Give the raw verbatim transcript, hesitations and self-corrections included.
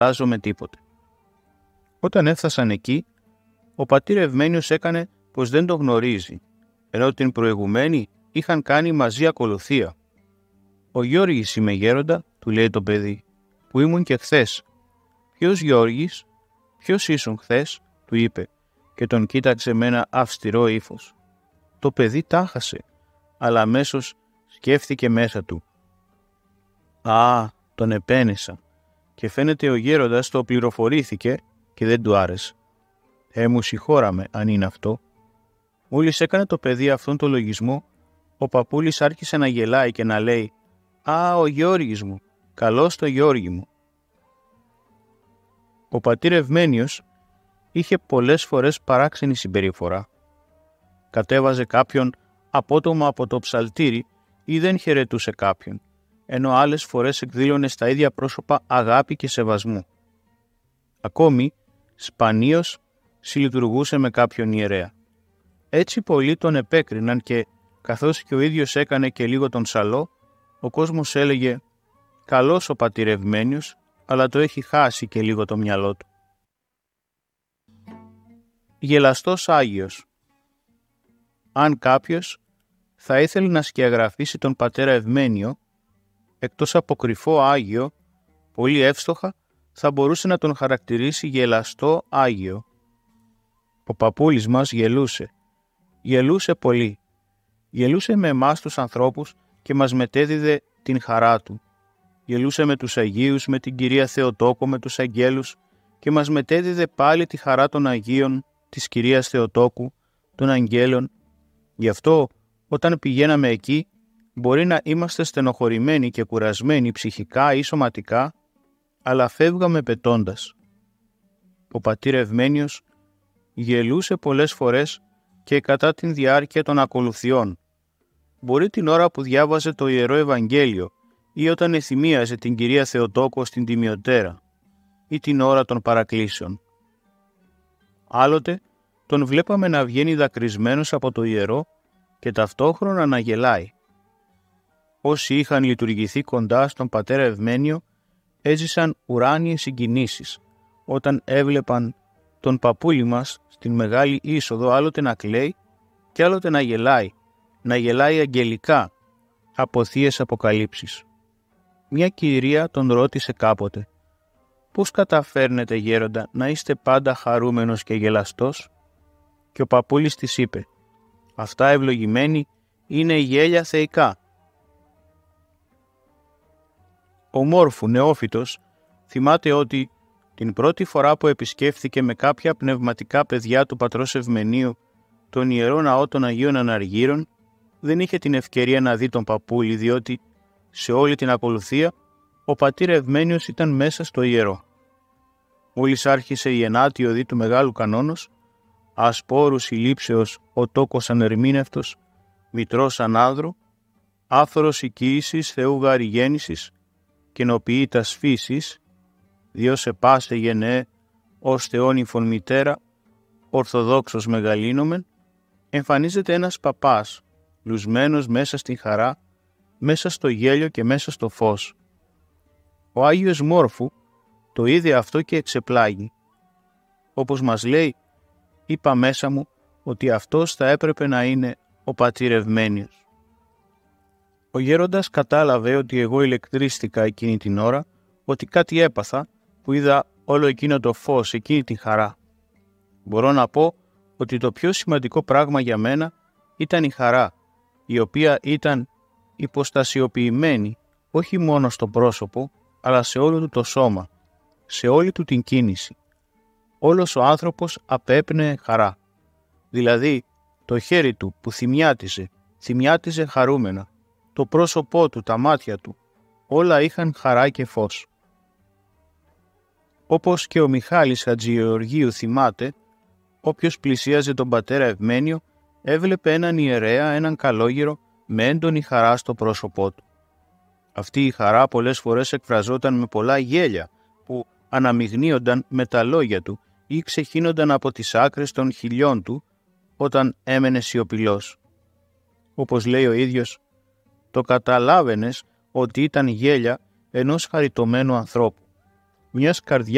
με τίποτε. Όταν έφτασαν εκεί, ο πατήρ Ευμένιος έκανε πως δεν το γνωρίζει, ενώ την προηγουμένη είχαν κάνει μαζί ακολουθία. «Ο Γιώργης είμαι, γέροντα», του λέει το παιδί, «που ήμουν και χθες». «Ποιος Γιώργης, ποιος ήσουν χθες», του είπε, και τον κοίταξε με ένα αυστηρό ύφος. Το παιδί τάχασε, αλλά αμέσως σκέφτηκε μέσα του. «Α, τον επένεσα», και φαίνεται ο γέροντας το πληροφορήθηκε και δεν του άρεσε. «Ε, μου συγχώραμε, αν είναι αυτό». Μόλις έκανε το παιδί αυτόν τον λογισμό, ο παππούλης άρχισε να γελάει και να λέει «Α, ο Γιώργης μου, καλώς το Γιώργη μου». Ο πατήρ Ευμένιος είχε πολλές φορές παράξενη συμπεριφορά. Κατέβαζε κάποιον απότομα από το ψαλτήρι ή δεν χαιρετούσε κάποιον, ενώ άλλες φορές εκδήλωνε στα ίδια πρόσωπα αγάπη και σεβασμού. Ακόμη, σπανίως συλλειτουργούσε με κάποιον ιερέα. Έτσι πολλοί τον επέκριναν και, καθώς και ο ίδιος έκανε και λίγο τον σαλό, ο κόσμος έλεγε «Καλός ο πατήρ Ευμένιος, αλλά το έχει χάσει και λίγο το μυαλό του». Γελαστός Άγιος. Αν κάποιος θα ήθελε να σκιαγραφίσει τον πατέρα Ευμένιο, εκτός από κρυφό Άγιο, πολύ εύστοχα θα μπορούσε να τον χαρακτηρίσει γελαστό Άγιο. Ο παππούλης μας γελούσε. Γελούσε πολύ. Γελούσε με εμάς τους ανθρώπους και μας μετέδιδε την χαρά του. Γελούσε με τους Αγίους, με την Κυρία Θεοτόκο, με τους αγγέλους και μας μετέδιδε πάλι τη χαρά των Αγίων, της Κυρίας Θεοτόκου, των αγγέλων. Γι' αυτό όταν πηγαίναμε εκεί μπορεί να είμαστε στενοχωρημένοι και κουρασμένοι ψυχικά ή σωματικά, αλλά φεύγαμε πετώντας. Ο πατήρ Ευμένιος γελούσε πολλές φορές και κατά την διάρκεια των ακολουθιών. Μπορεί την ώρα που διάβαζε το Ιερό Ευαγγέλιο ή όταν εθυμίαζε την Κυρία Θεοτόκο στην τιμιωτέρα ή την ώρα των παρακλήσεων. Άλλοτε τον βλέπαμε να βγαίνει δακρυσμένος από το ιερό και ταυτόχρονα να γελάει. Όσοι είχαν λειτουργηθεί κοντά στον πατέρα Ευμένιο έζησαν ουράνιες συγκινήσεις όταν έβλεπαν τον παππούλη μας στην μεγάλη είσοδο άλλοτε να κλαίει και άλλοτε να γελάει, να γελάει αγγελικά από θείες αποκαλύψεις. Μια κυρία τον ρώτησε κάποτε «Πώς καταφέρνετε, γέροντα, να είστε πάντα χαρούμενος και γελαστός?» Και ο παππούλης της είπε «Αυτά, ευλογημένοι, είναι γέλια θεϊκά». Ο Μόρφου νεόφυτος θυμάται ότι την πρώτη φορά που επισκέφθηκε με κάποια πνευματικά παιδιά του πατρός Ευμενίου τον Ιερό Ναό των Αγίων Αναργύρων, δεν είχε την ευκαιρία να δει τον παππούλη, διότι σε όλη την ακολουθία ο πατήρ Ευμένιος ήταν μέσα στο ιερό. Μόλις άρχισε η ενάτη οδή του Μεγάλου Κανόνος, ασπόρους ηλίψεως ο τόκος ανερμήνευτος, μητρός ανάδρου, άφθορος οικίησης Θεού γαριγέννησης, κενοποιήτας φύσης, Διός σε πάσε γενναίε, ως Θεόνυφον μητέρα, ορθοδόξος μεγαλύνομεν, εμφανίζεται ένας παπάς, λουσμένος μέσα στην χαρά, μέσα στο γέλιο και μέσα στο φως. Ο Άγιος Μόρφου το είδε αυτό και εξεπλάγει. Όπως μας λέει, είπα μέσα μου ότι αυτός θα έπρεπε να είναι ο πατήρ Ευμένιος. Ο γέροντας κατάλαβε ότι εγώ ηλεκτρίστηκα εκείνη την ώρα, ότι κάτι έπαθα που είδα όλο εκείνο το φως, εκείνη τη χαρά. Μπορώ να πω ότι το πιο σημαντικό πράγμα για μένα ήταν η χαρά, η οποία ήταν υποστασιοποιημένη όχι μόνο στο πρόσωπο, αλλά σε όλο του το σώμα, σε όλη του την κίνηση. Όλος ο άνθρωπος απέπνεε χαρά. Δηλαδή, το χέρι του που θυμιάτιζε, θυμιάτιζε χαρούμενα. Το πρόσωπό του, τα μάτια του, όλα είχαν χαρά και φως. Όπως και ο Μιχάλης Χατζηγεωργίου θυμάται, όποιος πλησίαζε τον πατέρα Ευμένιο έβλεπε έναν ιερέα, έναν καλόγερο με έντονη χαρά στο πρόσωπό του. Αυτή η χαρά πολλές φορές εκφραζόταν με πολλά γέλια που αναμειγνύονταν με τα λόγια του ή ξεχύνονταν από τις άκρες των χειλιών του όταν έμενε σιωπηλός. Όπως λέει ο ίδιος, το καταλάβαινες ότι ήταν γέλια ενός χαριτωμένου ανθρώπου, μιας καρδιάς